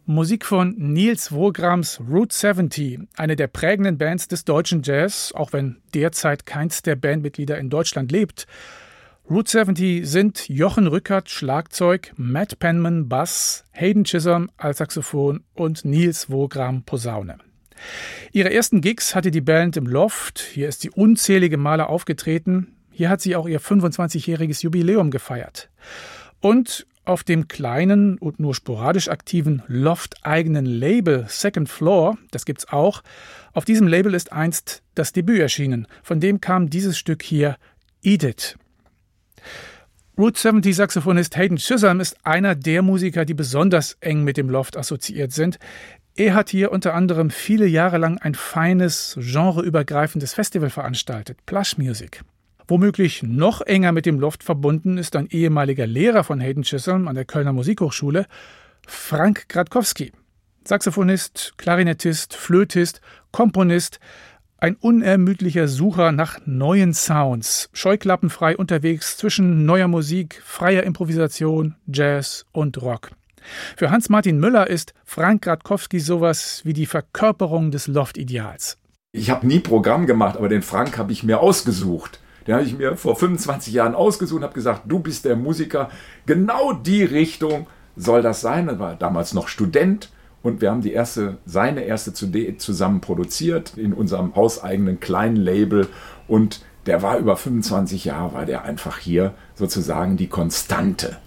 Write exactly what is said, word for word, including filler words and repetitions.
Musik von Nils Wograms Route siebzig, eine der prägenden Bands des deutschen Jazz, auch wenn derzeit keins der Bandmitglieder in Deutschland lebt. Route siebzig sind Jochen Rückert Schlagzeug, Matt Penman Bass, Hayden Chisholm Altsaxophon und Nils Wogram Posaune. Ihre ersten Gigs hatte die Band im Loft, hier ist sie unzählige Male aufgetreten, hier hat sie auch ihr fünfundzwanzigjähriges Jubiläum gefeiert. Und auf dem kleinen und nur sporadisch aktiven Loft-eigenen Label Second Floor, das gibt's auch, auf diesem Label ist einst das Debüt erschienen. Von dem kam dieses Stück hier, Eat It. Route siebzig Saxophonist Hayden Chisholm ist einer der Musiker, die besonders eng mit dem Loft assoziiert sind. Er hat hier unter anderem viele Jahre lang ein feines, genreübergreifendes Festival veranstaltet, Plush Music. Womöglich noch enger mit dem Loft verbunden ist ein ehemaliger Lehrer von Hayden Chisholm an der Kölner Musikhochschule, Frank Gradkowski. Saxophonist, Klarinettist, Flötist, Komponist, ein unermüdlicher Sucher nach neuen Sounds, scheuklappenfrei unterwegs zwischen neuer Musik, freier Improvisation, Jazz und Rock. Für Hans-Martin Müller ist Frank Gradkowski sowas wie die Verkörperung des Loft-Ideals. Ich habe nie Programm gemacht, aber den Frank habe ich mir ausgesucht. Den habe ich mir vor fünfundzwanzig Jahren ausgesucht und habe gesagt, du bist der Musiker, genau die Richtung soll das sein. Er war damals noch Student und wir haben die erste, seine erste C D zusammen produziert in unserem hauseigenen kleinen Label und der war über fünfundzwanzig Jahre, war der einfach hier sozusagen die Konstante.